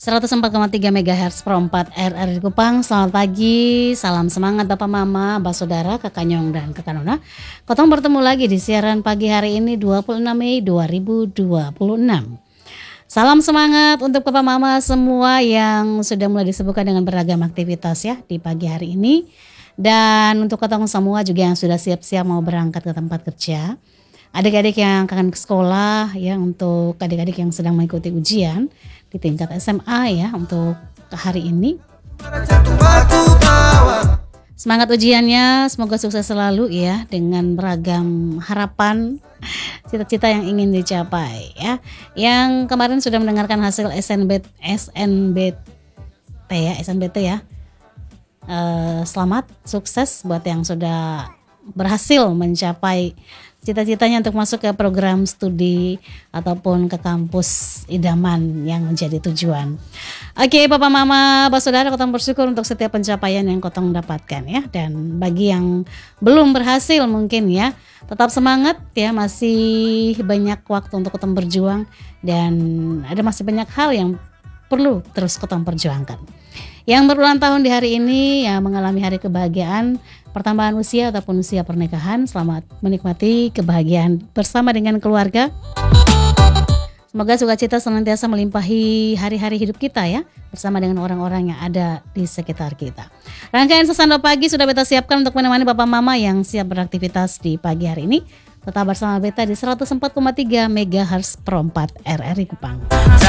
104,3 MHz Pro 4 RRI Kupang. Selamat pagi, salam semangat Bapak Mama, Mbak Saudara, Kakak Nyong dan Kakak Nona. Kotong bertemu lagi di siaran pagi hari ini 26 Mei 2026. Salam semangat untuk Bapak Mama semua yang sudah mulai disibukkan dengan beragam aktivitas ya di pagi hari ini. Dan untuk kotong semua juga yang sudah siap-siap mau berangkat ke tempat kerja. Adik-adik yang akan ke sekolah ya, untuk adik-adik yang sedang mengikuti ujian di tingkat SMA ya untuk hari ini. Semangat ujiannya, semoga sukses selalu ya, dengan beragam harapan, cita-cita yang ingin dicapai ya. Yang kemarin sudah mendengarkan hasil SNBT ya. Selamat, sukses buat yang sudah berhasil mencapai cita-citanya untuk masuk ke program studi ataupun ke kampus idaman yang menjadi tujuan. Oke, Bapak Mama, Bapak Saudara, Kotong bersyukur untuk setiap pencapaian yang Kotong dapatkan ya. Dan bagi yang belum berhasil mungkin ya, tetap semangat ya, masih banyak waktu untuk Kotong berjuang dan ada masih banyak hal yang perlu terus Kotong perjuangkan. Yang berulang tahun di hari ini ya, mengalami hari kebahagiaan pertambahan usia ataupun usia pernikahan, selamat menikmati kebahagiaan bersama dengan keluarga. Semoga sukacita senantiasa melimpahi hari-hari hidup kita ya, bersama dengan orang-orang yang ada di sekitar kita. Rangkaian Sesando Pagi sudah Beta siapkan untuk menemani Bapak Mama yang siap beraktivitas di pagi hari ini. Tetap bersama Beta di 104,3 MHz Pro 4 RRI Kupang.